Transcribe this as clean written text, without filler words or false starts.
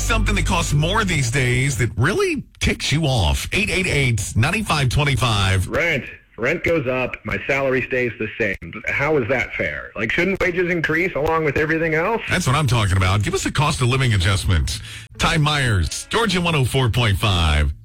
is something that costs more these days that really ticks you off? 888-9525. Rent goes up. My salary stays the same. How is that fair? Like, shouldn't wages increase along with everything else? That's what I'm talking about. Give us a cost of living adjustment. Ty Myers, Georgia 104.5.